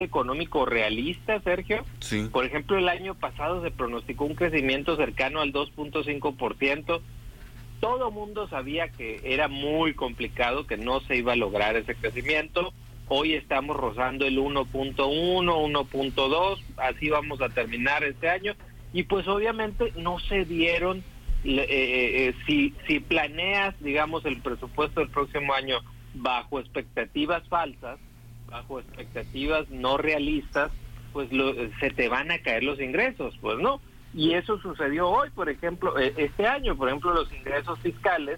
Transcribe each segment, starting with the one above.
económico realista, Sergio. Sí. Por ejemplo, el año pasado se pronosticó un crecimiento cercano al 2.5%. Todo mundo sabía que era muy complicado, que no se iba a lograr ese crecimiento. Hoy estamos rozando el 1.1, 1.2, así vamos a terminar este año. Y pues obviamente no se dieron, si planeas, digamos, el presupuesto del próximo año bajo expectativas falsas, bajo expectativas no realistas, pues se te van a caer los ingresos, pues no. Y eso sucedió hoy, por ejemplo, este año, por ejemplo, los ingresos fiscales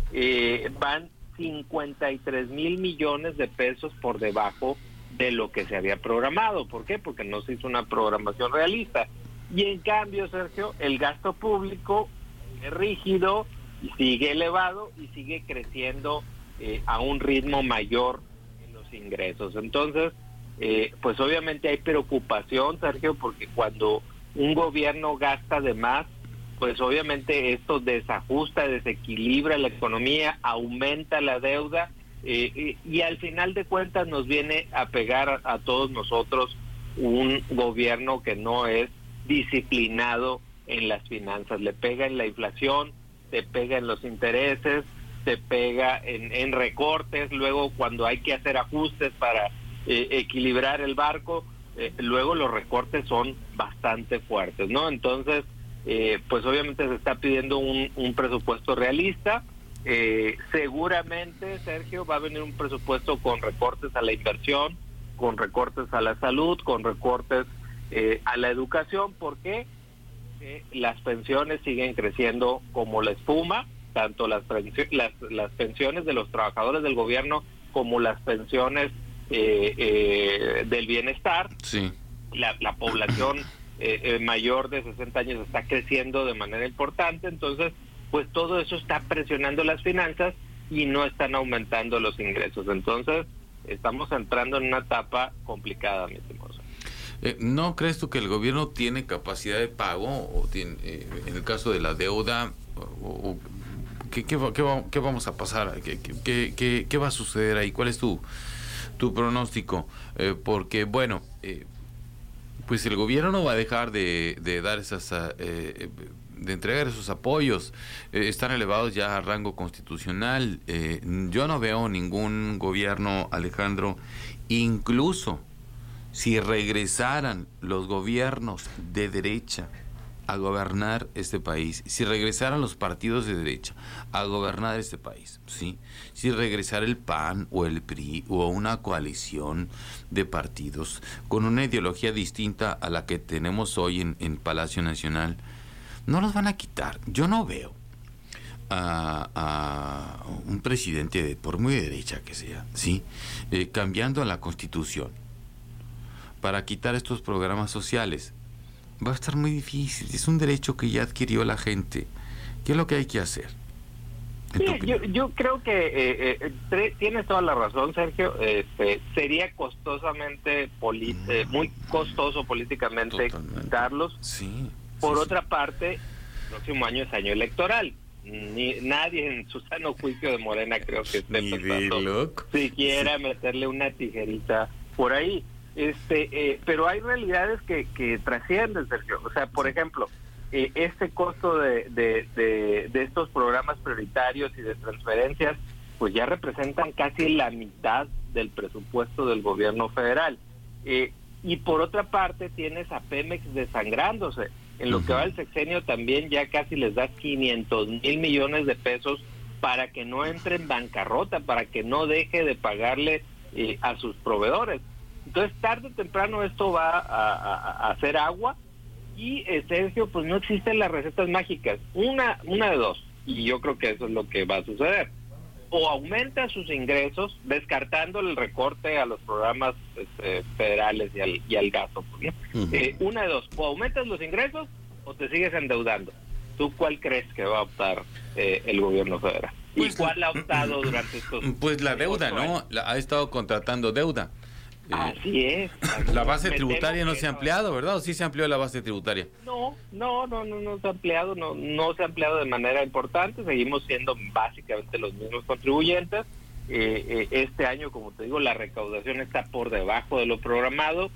van 53,000 millones de pesos por debajo de lo que se había programado. ¿Por qué? Porque no se hizo una programación realista. Y en cambio, Sergio, el gasto público es rígido y sigue elevado y sigue creciendo a un ritmo mayor en los ingresos. Entonces, pues obviamente hay preocupación, Sergio, porque cuando un gobierno gasta de más, pues obviamente esto desajusta, desequilibra la economía, aumenta la deuda y al final de cuentas nos viene a pegar a todos nosotros un gobierno que no es disciplinado en las finanzas. Le pega en la inflación, te pega en los intereses, te pega en recortes, luego cuando hay que hacer ajustes para equilibrar el barco, luego los recortes son bastante fuertes, ¿no? Entonces, pues obviamente se está pidiendo un presupuesto realista. Seguramente, Sergio, va a venir un presupuesto con recortes a la inversión, con recortes a la salud, con recortes a la educación. ¿Por qué? Las pensiones siguen creciendo como la espuma, tanto las pensiones de los trabajadores del gobierno como las pensiones del bienestar. Sí. La población mayor de 60 años está creciendo de manera importante, entonces pues todo eso está presionando las finanzas y no están aumentando los ingresos. Entonces estamos entrando en una etapa complicada, mi estimado. ¿No crees tú que el gobierno tiene capacidad de pago o tiene, en el caso de la deuda, ¿qué vamos a pasar? ¿Qué va a suceder ahí? ¿Cuál es tu pronóstico? Porque bueno, pues el gobierno no va a dejar de dar esas de entregar esos apoyos, están elevados ya a rango constitucional. Yo no veo ningún gobierno, Alejandro, incluso si regresaran los gobiernos de derecha a gobernar este país, si regresaran los partidos de derecha a gobernar este país, ¿sí? Si regresara el PAN o el PRI o una coalición de partidos con una ideología distinta a la que tenemos hoy en Palacio Nacional, no los van a quitar. Yo no veo a un presidente, por muy de derecha que sea, ¿sí? Cambiando la Constitución para quitar estos programas sociales. Va a estar muy difícil. Es un derecho que ya adquirió la gente. ¿Qué es lo que hay que hacer? Sí, yo creo que tienes toda la razón, Sergio. Sería costosamente muy costoso políticamente quitarlos. Sí. Por otra parte, el próximo año es año electoral. Nadie en su sano juicio de Morena creo que esté pensando siquiera meterle una tijerita por ahí. Pero hay realidades que trascienden, Sergio. O sea, por ejemplo, este costo de estos programas prioritarios y de transferencias, pues ya representan casi la mitad del presupuesto del gobierno federal. Y por otra parte tienes a Pemex desangrándose. En lo que va el sexenio también ya casi les das 500,000 millones de pesos para que no entre en bancarrota, para que no deje de pagarle a sus proveedores. Entonces, tarde o temprano esto va a hacer agua y, Sergio, pues no existen las recetas mágicas. Una de dos, y yo creo que eso es lo que va a suceder. O aumenta sus ingresos, descartando el recorte a los programas federales y al gasto. Una de dos, o aumentas los ingresos o te sigues endeudando. ¿Tú cuál crees que va a optar el gobierno federal? Pues, ¿y cuál ha optado durante estos Pues la deuda, ¿no? Ha estado contratando deuda. Así es. La base tributaria no se ha ampliado, ¿verdad? ¿O sí se amplió la base tributaria? No se ha ampliado, no se ha ampliado de manera importante. Seguimos siendo básicamente los mismos contribuyentes. Este año, como te digo, la recaudación está por debajo de lo programado.